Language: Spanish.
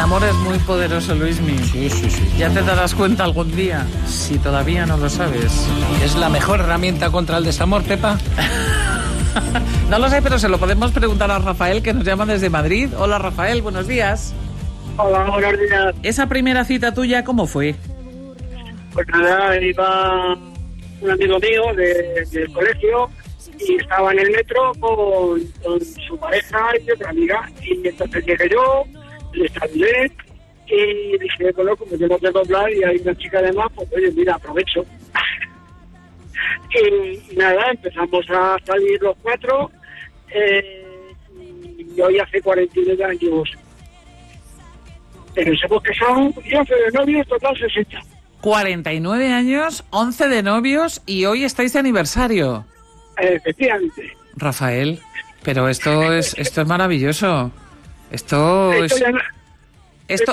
amor es muy poderoso, Luismi. Sí. Ya te darás cuenta algún día, si todavía no lo sabes. ¿Es la mejor herramienta contra el desamor, Pepa? No lo sé, pero se lo podemos preguntar a Rafael, que nos llama desde Madrid. Hola, Rafael, buenos días. Hola, buenos días. ¿Esa primera cita tuya cómo fue? Pues nada, iba un amigo mío del colegio y estaba en el metro con su pareja y otra amiga. Y entonces llegué yo, le saludé y dije, bueno, como yo no tengo plan y hay una chica además, pues oye, mira, aprovecho. Y nada, empezamos a salir los cuatro y hoy hace 49 años. Pero hemos casado y 11 de novios, total 60. 49 años, 11 de novios y hoy estáis de aniversario. Efectivamente. Rafael, pero esto es maravilloso. Esto Esto es... ya no- Esto